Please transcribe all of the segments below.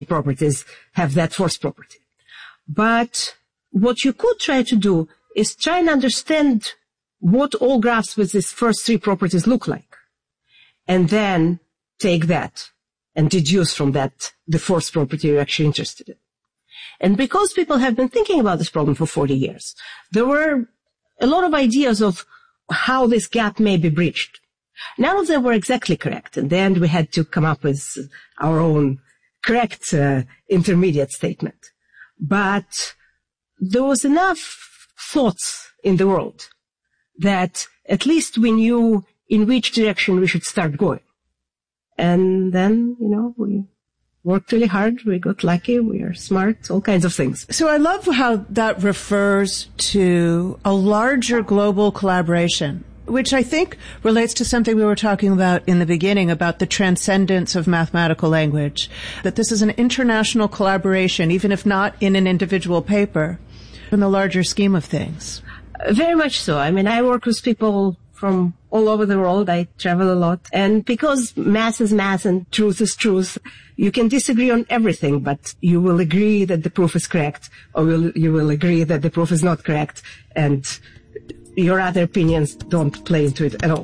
properties have that force property. But what you could try to do is try and understand what all graphs with these first three properties look like. And then take that and deduce from that the force property you're actually interested in. And because people have been thinking about this problem for 40 years, there were a lot of ideas of how this gap may be breached. None of them were exactly correct. In the end, we had to come up with our own correct intermediate statement. But there was enough thoughts in the world that at least we knew in which direction we should start going. And then, we worked really hard. We got lucky. We are smart, all kinds of things. So I love how that refers to a larger global collaboration, which I think relates to something we were talking about in the beginning about the transcendence of mathematical language, that this is an international collaboration, even if not in an individual paper, in the larger scheme of things. Very much so. I mean, I work with people from all over the world. I travel a lot. And because math is math and truth is truth, you can disagree on everything, but you will agree that the proof is correct, or you will agree that the proof is not correct, and your other opinions don't play into it at all.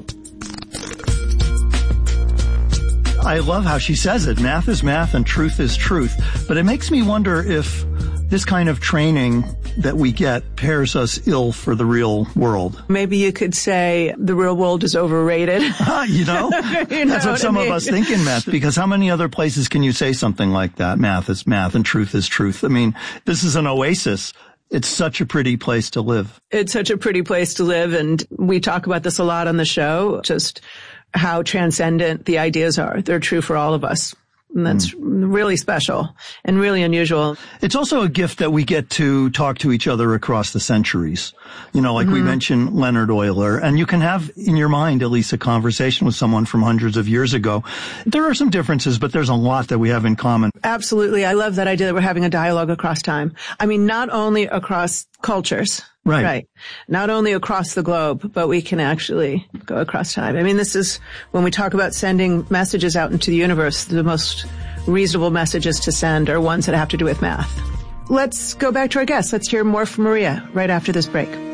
I love how she says it. Math is math and truth is truth. But it makes me wonder if this kind of training that we get pairs us ill for the real world. Maybe you could say the real world is overrated. That's what some of us think in math, because how many other places can you say something like that? Math is math and truth is truth. I mean, this is an oasis. It's such a pretty place to live. It's such a pretty place to live, and we talk about this a lot on the show, just how transcendent the ideas are. They're true for all of us. And that's really special and really unusual. It's also a gift that we get to talk to each other across the centuries. We mentioned Leonhard Euler, and you can have in your mind at least a conversation with someone from hundreds of years ago. There are some differences, but there's a lot that we have in common. Absolutely. I love that idea that we're having a dialogue across time. I mean, not only across cultures. Right. Not only across the globe, but we can actually go across time. I mean, this is when we talk about sending messages out into the universe, the most reasonable messages to send are ones that have to do with math. Let's go back to our guests. Let's hear more from Maria right after this break.